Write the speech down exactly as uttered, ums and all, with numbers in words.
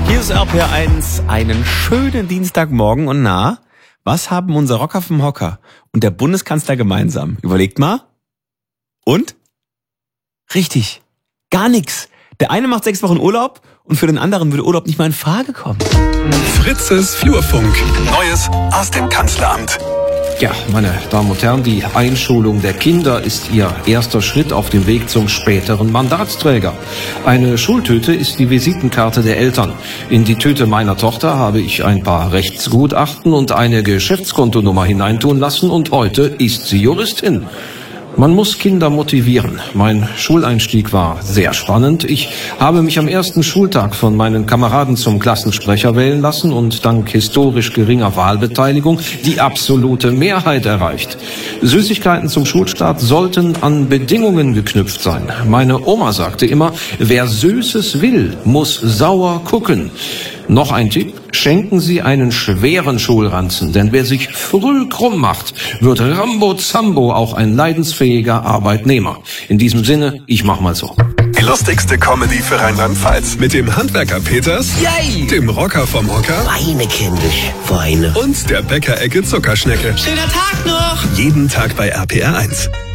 Hier ist R P R eins, einen schönen Dienstagmorgen und na, was haben unser Rocker vom Hocker und der Bundeskanzler gemeinsam? Überlegt mal. Und? Richtig, gar nix. Der eine macht sechs Wochen Urlaub und für den anderen würde Urlaub nicht mal in Frage kommen. Fritzes Flurfunk. Neues aus dem Kanzleramt. Ja, meine Damen und Herren, die Einschulung der Kinder ist Ihr erster Schritt auf dem Weg zum späteren Mandatsträger. Eine Schultüte ist die Visitenkarte der Eltern. In die Tüte meiner Tochter habe ich ein paar Rechtsgutachten und eine Geschäftskontonummer hineintun lassen und heute ist sie Juristin. Man muss Kinder motivieren. Mein Schuleinstieg war sehr spannend. Ich habe mich am ersten Schultag von meinen Kameraden zum Klassensprecher wählen lassen und dank historisch geringer Wahlbeteiligung die absolute Mehrheit erreicht. Süßigkeiten zum Schulstart sollten an Bedingungen geknüpft sein. Meine Oma sagte immer, wer Süßes will, muss sauer gucken. Noch ein Tipp, schenken Sie einen schweren Schulranzen, denn wer sich früh krumm macht, wird Rambo Zambo auch ein leidensfähiger Arbeitnehmer. In diesem Sinne, ich mach mal so. Die lustigste Comedy für Rheinland-Pfalz mit dem Handwerker Peters, Yay! dem Rocker vom Hocker Weine kenn dich, Weine. und der Bäckerecke Zuckerschnecke. Schöner Tag noch! Jeden Tag bei R P R eins.